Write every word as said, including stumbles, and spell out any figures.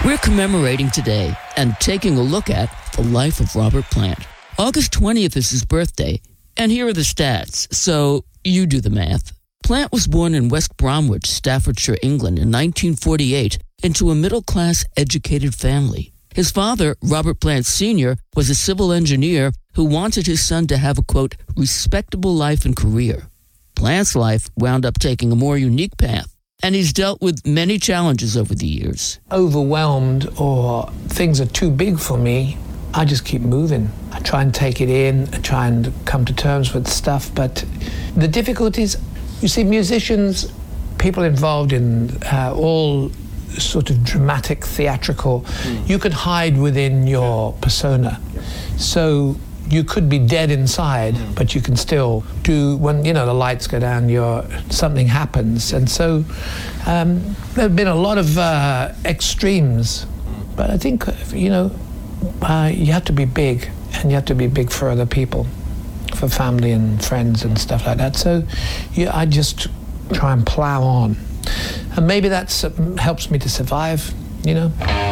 We're commemorating today and taking a look at the life of Robert Plant. August twentieth is his birthday, and here are the stats, so you do the math. Plant was born in West Bromwich, Staffordshire, England in nineteen forty-eight into a middle-class educated family. His father, Robert Plant Senior, was a civil engineer who wanted his son to have a, quote, respectable life and career. Plant's life wound up taking a more unique path, and he's dealt with many challenges over the years. Overwhelmed or things are too big for me, I just keep moving. I try and take it in, I try and come to terms with stuff, but the difficulties, you see, musicians, people involved in uh, all sort of dramatic, theatrical, mm. you can hide within your persona. So you could be dead inside, mm. but you can still do, when, you know, the lights go down, you're, something happens. And so um, there have been a lot of uh, extremes, but I think, you know, uh, you have to be big, and you have to be big for other people, for family and friends and stuff like that. So yeah, I just try and plow on. And maybe that uh, helps me to survive, you know.